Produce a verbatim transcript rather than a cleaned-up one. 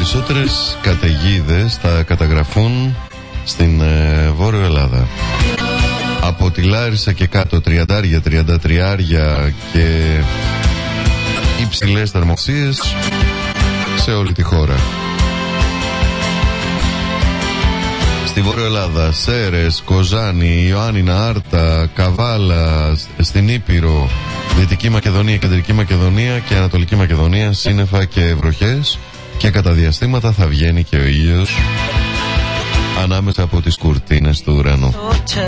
περισσότερες καταιγίδες θα καταγραφούν στην ε, Βόρειο Ελλάδα. Από τη Λάρισα και κάτω, τριαντάρια, τριαντατριάρια και υψηλές θερμοκρασίες σε όλη τη χώρα. Στη Βόρεια Ελλάδα, Σέρες, Κοζάνη, Ιωάννινα, Άρτα, Καβάλα, στην Ήπειρο, Δυτική Μακεδονία, Κεντρική Μακεδονία και Ανατολική Μακεδονία, σύννεφα και βροχές, και κατά διαστήματα θα βγαίνει και ο ήλιος ανάμεσα από τις κουρτίνες του ουρανού.